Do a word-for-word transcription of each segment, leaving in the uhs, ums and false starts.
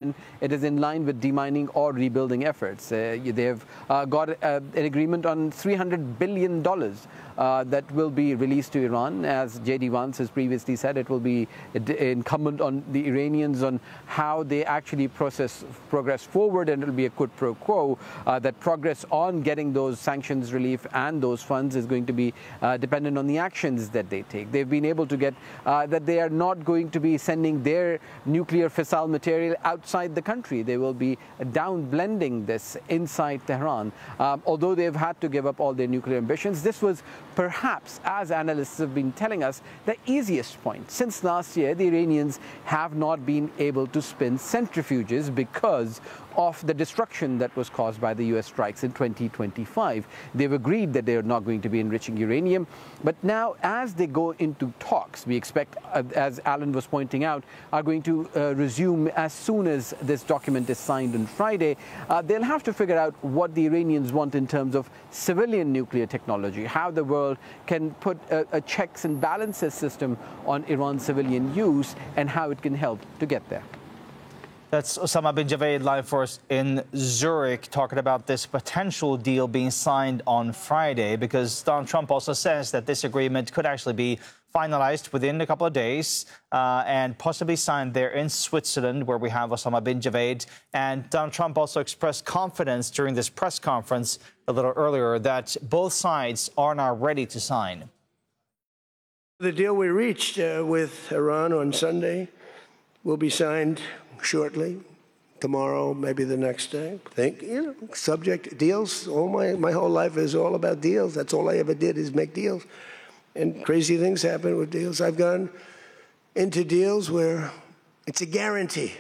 when it is in line with demining or rebuilding efforts. Uh, they've uh, got uh, an agreement on three hundred billion dollars uh, that will be released to Iran. As J D Vance has previously said, it will be incumbent on the Iranians on how they actually process progress forward, and it will be a quid pro quo. Uh, that progress on getting those sanctions relief and those funds is going to be uh, dependent on the actions that they take. They've been able to get uh, that they are not going to be sending their nuclear fissile material outside the country. They will be down blending this inside Tehran. Um, although they've had to give up all their nuclear ambitions, this was perhaps, as analysts have been telling us, the easiest point. Since last year, the Iranians have not been able to spin centrifuges because of the destruction that was caused by the U S strikes in twenty twenty-five. They've agreed that they are not going to be enriching uranium. But now, as they go into talks, we expect, uh, as Alan was pointing out, are going to uh, resume as soon as this document is signed on Friday. Uh, they'll have to figure out what the Iranians want in terms of civilian nuclear technology, how the world can put a, a checks and balances system on Iran's civilian use, and how it can help to get there. That's Osama bin Javed live for us in Zurich, talking about this potential deal being signed on Friday, because Donald Trump also says that this agreement could actually be finalized within a couple of days uh, and possibly signed there in Switzerland, where we have Osama bin Javed. And Donald Trump also expressed confidence during this press conference a little earlier that both sides are now ready to sign. The deal we reached uh, with Iran on Sunday will be signed shortly, tomorrow, maybe the next day. Think, you know, subject deals. All my my whole life is all about deals. That's all I ever did is make deals, and crazy things happen with deals. I've gone into deals where it's a guarantee.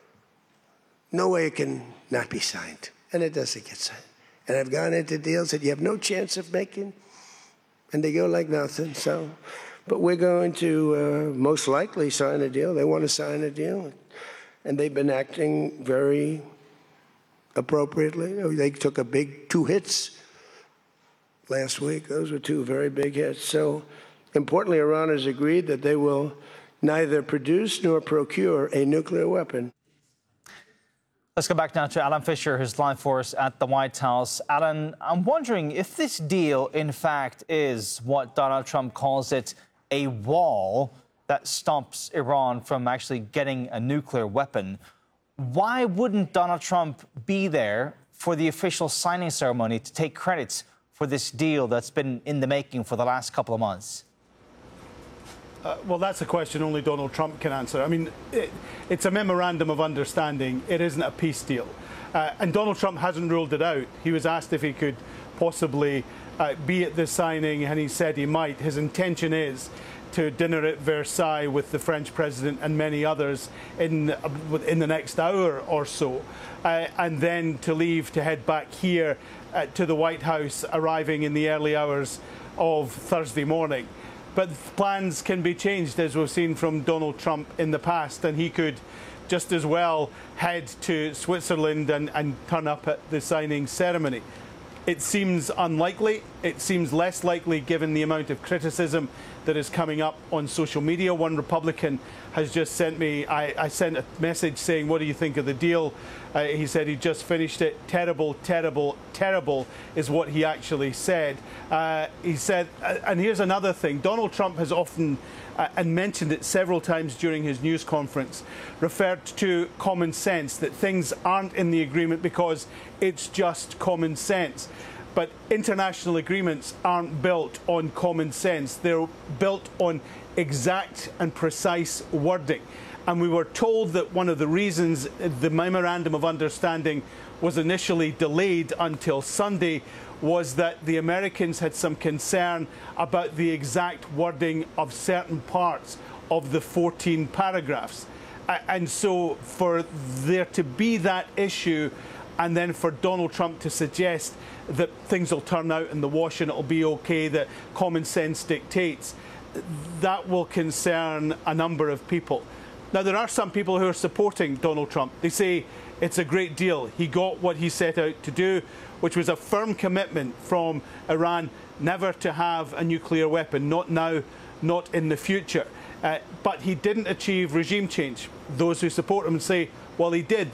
No way it can not be signed, and it doesn't get signed. And I've gone into deals that you have no chance of making, and they go like nothing. So, but we're going to uh, most likely sign a deal. They want to sign a deal. And they've been acting very appropriately. They took a big two hits last week. Those were two very big hits. So, importantly, Iran has agreed that they will neither produce nor procure a nuclear weapon. Let's go back now to Alan Fisher, who's live for us at the White House. Alan, I'm wondering if this deal, in fact, is what Donald Trump calls it, a wall that stops Iran from actually getting a nuclear weapon. Why wouldn't Donald Trump be there for the official signing ceremony to take credit for this deal that's been in the making for the last couple of months? Uh, well, that's a question only Donald Trump can answer. I mean, it, it's a memorandum of understanding. It isn't a peace deal. Uh, and Donald Trump hasn't ruled it out. He was asked if he could possibly uh, be at the signing, and he said he might. His intention is to dinner at Versailles with the French president and many others in in the next hour or so, uh, and then to leave to head back here uh, to the White House, arriving in the early hours of Thursday morning. But plans can be changed, as we've seen from Donald Trump in the past, and he could just as well head to Switzerland and, and turn up at the signing ceremony. It seems unlikely. It seems less likely given the amount of criticism that is coming up on social media. One Republican has just sent me, I, I sent a message saying, what do you think of the deal? Uh, he said he just finished it. Terrible, terrible, terrible is what he actually said. Uh, he said, uh, and here's another thing. Donald Trump has often, uh, and mentioned it several times during his news conference, referred to common sense, that things aren't in the agreement because it's just common sense. But international agreements aren't built on common sense. They're built on exact and precise wording. And we were told that one of the reasons the Memorandum of Understanding was initially delayed until Sunday was that the Americans had some concern about the exact wording of certain parts of the fourteen paragraphs. And so for there to be that issue, and then for Donald Trump to suggest that things will turn out in the wash and it'll be okay, that common sense dictates, that will concern a number of people. Now, there are some people who are supporting Donald Trump. They say it's a great deal. He got what he set out to do, which was a firm commitment from Iran never to have a nuclear weapon, not now, not in the future. Uh, but he didn't achieve regime change. Those who support him say, well, he did.